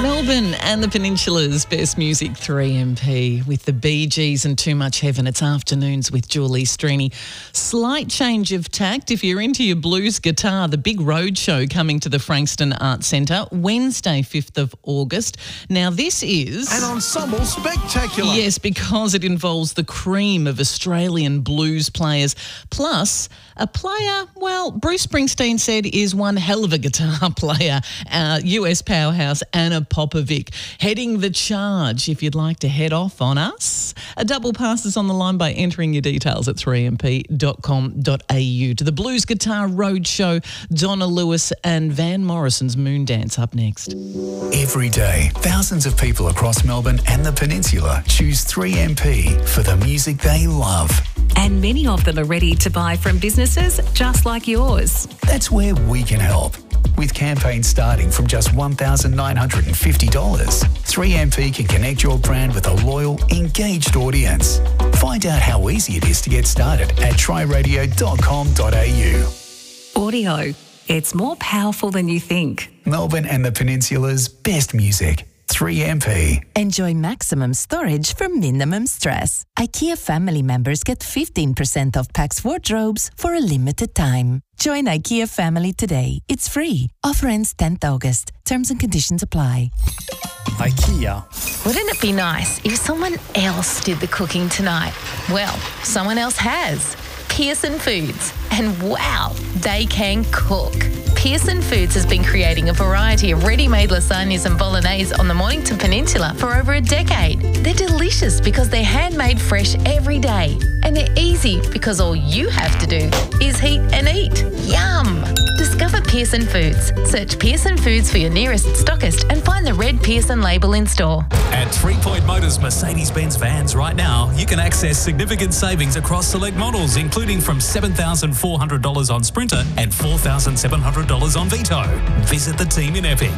Melbourne and the Peninsula's best music, 3MP, with the Bee Gees and Too Much Heaven. It's Afternoons with Julie Strini. Slight change of tact. If you're into your blues guitar, the big road show coming to the Frankston Arts Centre, Wednesday, 5th of August. Now, this is an ensemble spectacular. Yes, because it involves the cream of Australian blues players, plus a player, well, Bruce Springsteen said is one hell of a guitar player, US powerhouse Anna Popovic, heading the charge. If you'd like to head off on us, a double pass is on the line by entering your details at 3mp.com.au. To the Blues Guitar Roadshow, Donna Lewis and Van Morrison's Moondance up next. Every day, thousands of people across Melbourne and the Peninsula choose 3MP for the music they love. And many of them are ready to buy from businesses just like yours. That's where we can help. With campaigns starting from just $1,950, 3MP can connect your brand with a loyal, engaged audience. Find out how easy it is to get started at tryradio.com.au. Audio. It's more powerful than you think. Melbourne and the Peninsula's best music. 3MP. Enjoy maximum storage for minimum stress. IKEA family members get 15% off PAX wardrobes for a limited time. Join IKEA family today. It's free. Offer ends 10th August. Terms and conditions apply. IKEA. Wouldn't it be nice if someone else did the cooking tonight? Well, someone else has. Pearson Foods. And wow, they can cook. Pearson Foods has been creating a variety of ready-made lasagnas and bolognese on the Mornington Peninsula for over a decade. They're delicious because they're handmade fresh every day. And they're easy because all you have to do is heat and eat. Yum! Discover Pearson Foods. Search Pearson Foods for your nearest stockist and find the red Pearson label in store. At 3 Point Motors Mercedes-Benz vans right now, you can access significant savings across select models, including from $7,400 on Sprinter and $4,700 on Vito. Visit the team in Epping.